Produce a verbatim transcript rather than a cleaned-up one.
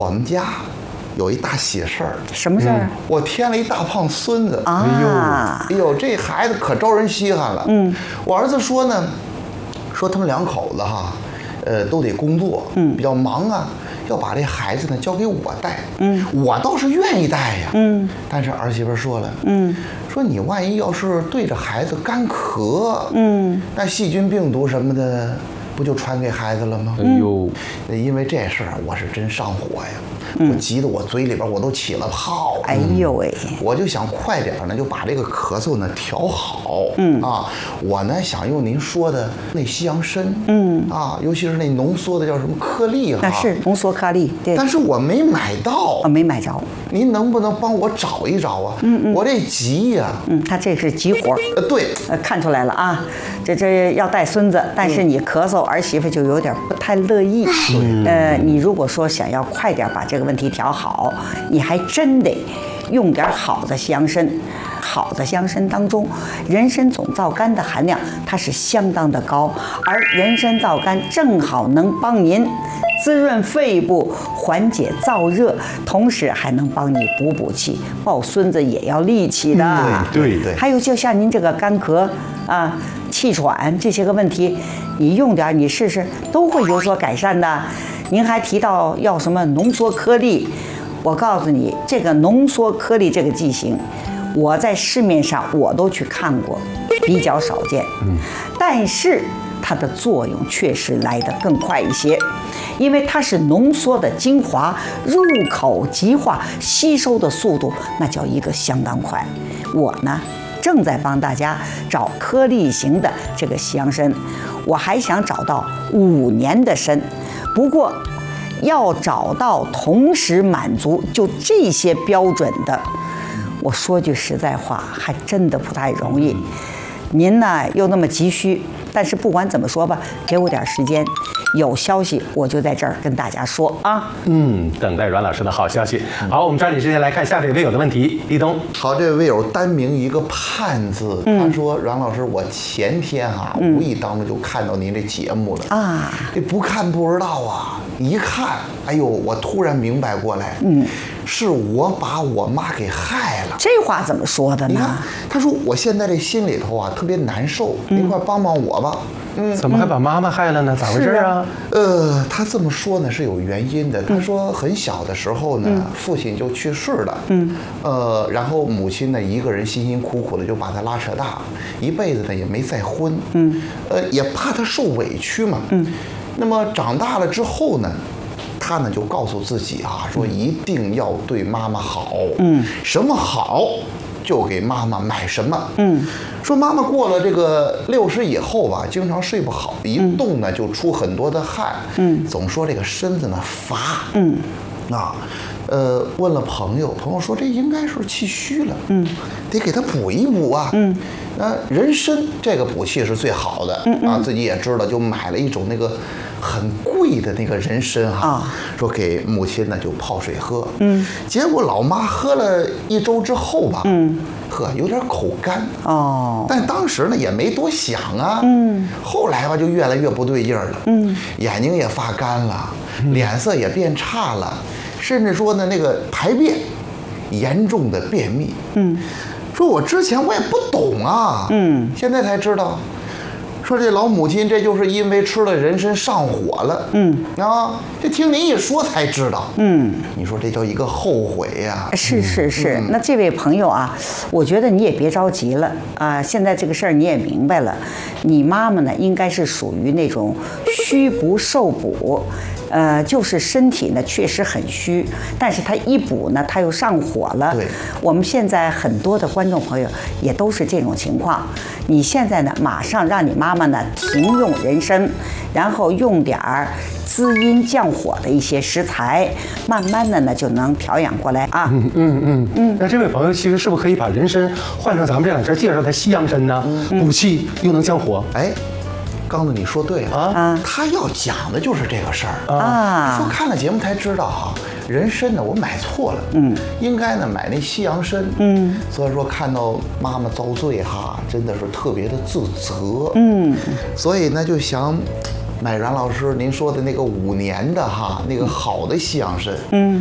我们家有一大喜事儿， 什么事儿、嗯？ 我添了一大胖孙子。 啊！ 哎呦，这孩子可招人稀罕了。嗯，我儿子说呢，说他们两口子哈，呃，都得工作，嗯，比较忙啊，要把这孩子呢交给我带。嗯，我倒是愿意带呀。嗯，但是儿媳妇说了，嗯，说你万一要是对着孩子干咳，嗯，那细菌病毒什么的。不就传给孩子了吗？哎呦，因为这事儿我是真上火呀，嗯、我急得我嘴里边我都起了泡。 哎呦喂！ 我就想快点呢，就把这个咳嗽呢调好。嗯啊，我呢想用您说的那西洋参，嗯啊，尤其是那浓缩的叫什么颗粒哈。 那是浓缩颗粒，对。 但是我没买到。 啊，没买着。 您能不能帮我找一找啊？嗯嗯。我这急呀。 嗯，他这是急活。 呃，对。 呃，看出来了啊，这这要带孙子，但是你咳嗽。儿媳妇就有点不太乐意，嗯、呃，你如果说想要快点把这个问题调好，你还真得用点好的西洋参。好的西洋参当中，人参总皂苷的含量它是相当的高，而人参皂苷正好能帮您滋润肺部，缓解燥热，同时还能帮你补补气。抱孙子也要力气的， 嗯、对对对。 还有就像您这个干咳啊、气喘这些个问题。你用点，你试试，都会有所改善的。您还提到要什么浓缩颗粒，我告诉你，这个浓缩颗粒这个剂型，我在市面上我都去看过，比较少见。嗯，但是它的作用确实来得更快一些，因为它是浓缩的精华，入口即化，吸收的速度那叫一个相当快。我呢，正在帮大家找颗粒型的这个西洋参。我还想找到五年的参，不过要找到同时满足就这些标准的，我说句实在话，还真的不太容易。您呢又那么急需，但是不管怎么说吧，给我点时间，有消息我就在这儿跟大家说啊。 嗯，等待阮老师的好消息。好，我们抓紧时间来看下位微友的问题。立冬， 好，这位微友单名一个盼字，嗯、他说：“阮老师，我前天哈、啊嗯、无意当中就看到您这节目了啊，这不看不知道啊，一看，哎呦，我突然明白过来，嗯。”是我把我妈给害了， 这话怎么说的呢？ 你看，他说我现在这心里头啊特别难受，您、嗯、快帮帮我吧。 嗯，怎么还把妈妈害了呢？咋回事啊？ 啊呃，他这么说呢是有原因的。他说很小的时候呢，嗯、父亲就去世了，嗯，呃，然后母亲呢一个人辛辛苦苦的就把他拉扯大，一辈子呢也没再婚，嗯，呃，也怕他受委屈嘛，嗯，那么长大了之后呢？他呢就告诉自己啊，说一定要对妈妈好，嗯，什么好就给妈妈买什么，嗯，说妈妈过了这个六十以后吧，经常睡不好，一动呢就出很多的汗，嗯，总说这个身子呢乏，嗯，啊，呃，问了朋友，朋友说这应该是气虚了，嗯，得给他补一补啊，嗯，呃，人参这个补气是最好的，嗯啊，自己也知道，就买了一种那个。很贵的那个人参哈、啊，说给母亲呢就泡水喝，嗯，结果老妈喝了一周之后吧，嗯，呵有点口干哦，但当时呢也没多想啊，嗯，后来吧就越来越不对劲儿了，嗯，眼睛也发干了，嗯、脸色也变差了，甚至说呢那个排便严重的便秘，嗯，说我之前我也不懂啊，嗯，现在才知道。说这老母亲这就是因为吃了人参上火了，嗯啊，这听您一说才知道，嗯，你说这叫一个后悔呀、啊。 是是是、嗯，那这位朋友啊，我觉得你也别着急了啊，现在这个事儿你也明白了，你妈妈呢应该是属于那种虚不受补。呃，就是身体呢确实很虚，但是它一补呢，它又上火了。 对， 我们现在很多的观众朋友也都是这种情况。你现在呢，马上让你妈妈呢停用人参，然后用点儿滋阴降火的一些食材，慢慢的呢就能调养过来啊。 嗯嗯嗯嗯。那这位朋友其实是不是可以把人参换成咱们这两天介绍的西洋参呢？嗯、补气又能降火。 哎。刚子你说对了啊，他要讲的就是这个事儿啊。说看了节目才知道哈，人参呢我买错了，嗯，应该呢买那西洋参，嗯，所以说看到妈妈遭罪哈，真的是特别的自责，嗯，所以呢就想乃阮老师您说的那个五年的哈，那个好的西洋参， 嗯。